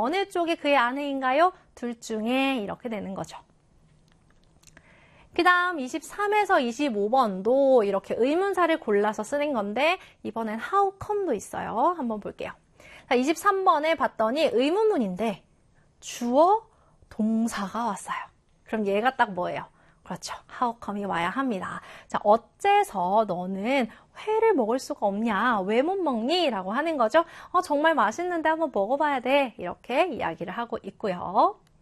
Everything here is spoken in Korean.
어느 쪽이 그의 아내인가요? 둘 중에 이렇게 되는 거죠. 그 다음 23에서 25번도 이렇게 의문사를 골라서 쓰는 건데 이번엔 how come도 있어요. 한번 볼게요. 자, 23번에 봤더니 의문문인데 주어 동사가 왔어요. 그럼 얘가 딱 뭐예요? 그렇죠. how come이 와야 합니다. 자, 어째서 너는 회를 먹을 수가 없냐? 왜 못 먹니? 라고 하는 거죠. 정말 맛있는데 한번 먹어봐야 돼. 이렇게 이야기를 하고 있고요.